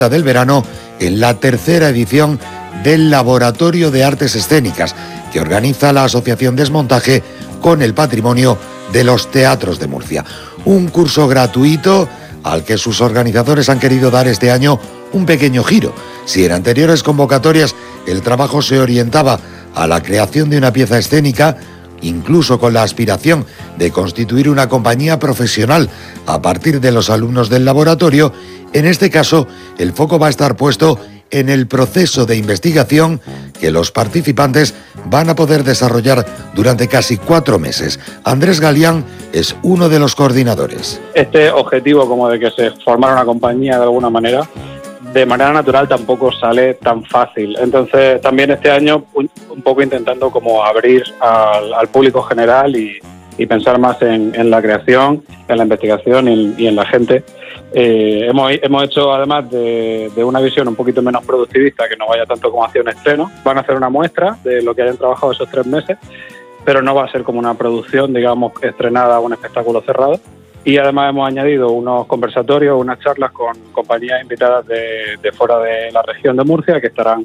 del verano en la tercera edición del Laboratorio de Artes Escénicas que organiza la Asociación Desmontaje con el Patrimonio de los Teatros de Murcia. Un curso gratuito al que sus organizadores han querido dar este año un pequeño giro. Si en anteriores convocatorias el trabajo se orientaba a la creación de una pieza escénica, incluso con la aspiración de constituir una compañía profesional a partir de los alumnos del laboratorio, en este caso el foco va a estar puesto en el proceso de investigación que los participantes van a poder desarrollar durante casi 4 meses. Andrés Galián es uno de los coordinadores. Este objetivo como de que se formara una compañía de alguna manera, de manera natural tampoco sale tan fácil. Entonces también este año un poco intentando como abrir al público general y pensar más en la creación, en la investigación y en la gente. Hemos hecho, además de una visión un poquito menos productivista, que no vaya tanto como hacia un estreno, van a hacer una muestra de lo que hayan trabajado esos 3 meses, pero no va a ser como una producción, digamos, estrenada o un espectáculo cerrado. Y además hemos añadido unos conversatorios, unas charlas con compañías invitadas de fuera de la región de Murcia que estarán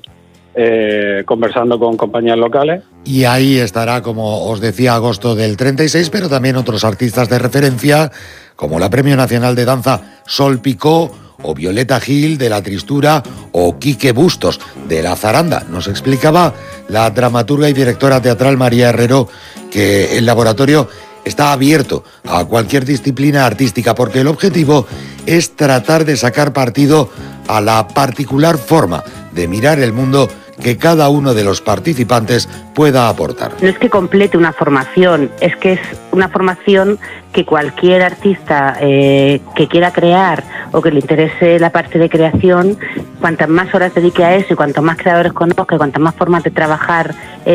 conversando con compañías locales. Y ahí estará, como os decía, agosto del 36, pero también otros artistas de referencia, como la Premio Nacional de Danza Sol Picó, o Violeta Gil de La Tristura, o Quique Bustos de La Zaranda. Nos explicaba la dramaturga y directora teatral María Herrero que el laboratorio está abierto a cualquier disciplina artística porque el objetivo es tratar de sacar partido a la particular forma de mirar el mundo que cada uno de los participantes pueda aportar. No es que complete una formación, es que es una formación que cualquier artista que quiera crear o que le interese la parte de creación, cuantas más horas dedique a eso y cuantos más creadores conozca y cuantas más formas de trabajar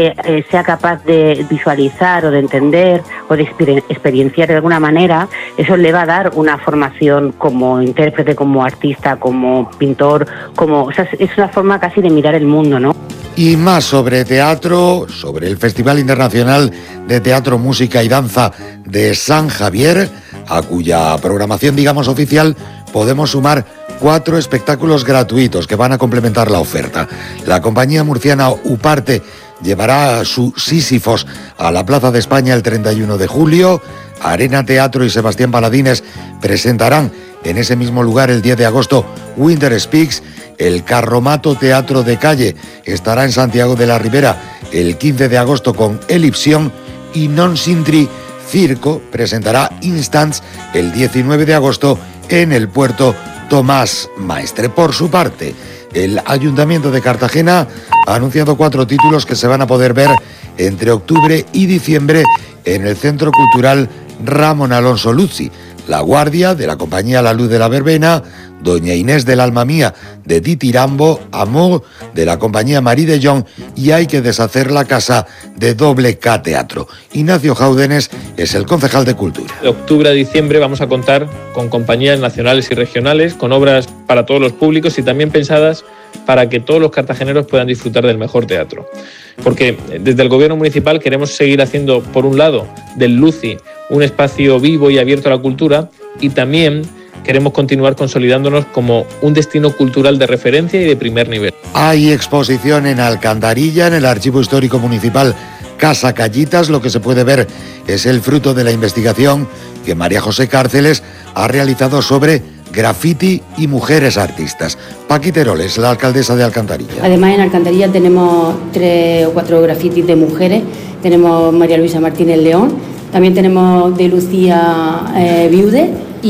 sea capaz de visualizar o de entender o de experienciar de alguna manera, eso le va a dar una formación como intérprete, como artista, como pintor, o sea, es una forma casi de mirar el mundo, ¿no? Y más sobre teatro, sobre el Festival Internacional de Teatro, Música y Danza de San Javier, a cuya programación, digamos, oficial, podemos sumar 4 espectáculos gratuitos que van a complementar la oferta. La compañía murciana Uparte llevará su Sísifos a la Plaza de España el 31 de julio. Arena Teatro y Sebastián Paladines presentarán en ese mismo lugar el 10 de agosto Winter Speaks. El Carromato Teatro de Calle estará en Santiago de la Ribera el 15 de agosto con Elipsión y Non Sintri Circo presentará Instants el 19 de agosto en el puerto Tomás Maestre. Por su parte, el Ayuntamiento de Cartagena ha anunciado 4 títulos que se van a poder ver entre octubre y diciembre en el Centro Cultural Ramón Alonso Luzzi. La Guardia, de la compañía La Luz de la Verbena, Doña Inés del Alma Mía, de Titirambo, Amor, de la compañía Marie de Jong, y Hay que deshacer la casa, de Doble K Teatro. Ignacio Jáudenes es el concejal de Cultura. De octubre a diciembre vamos a contar con compañías nacionales y regionales, con obras para todos los públicos y también pensadas para que todos los cartageneros puedan disfrutar del mejor teatro. Porque desde el gobierno municipal queremos seguir haciendo, por un lado, del Luci un espacio vivo y abierto a la cultura, y también queremos continuar consolidándonos como un destino cultural de referencia y de primer nivel. Hay exposición en Alcantarilla, en el Archivo Histórico Municipal Casa Callitas. Lo que se puede ver es el fruto de la investigación que María José Cárceles ha realizado sobre graffiti y mujeres artistas. Paqui Teroles, la alcaldesa de Alcantarilla. Además, en Alcantarilla tenemos 3 o 4 grafitis de mujeres. Tenemos María Luisa Martínez León, también tenemos de Lucía Viude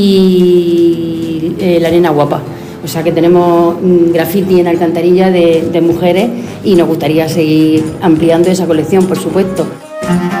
y La Nena Guapa. O sea que tenemos graffiti en Alcantarilla de mujeres y nos gustaría seguir ampliando esa colección, por supuesto.